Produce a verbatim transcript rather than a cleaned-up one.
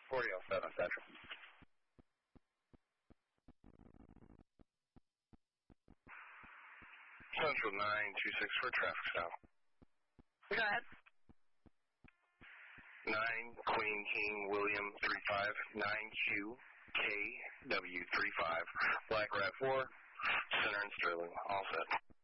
forty oh seven, Central. Central nine two six for traffic stop. Go ahead. nine Queen King William three five, nine Q K W three five, Black Rat four, Center and Sterling, all set.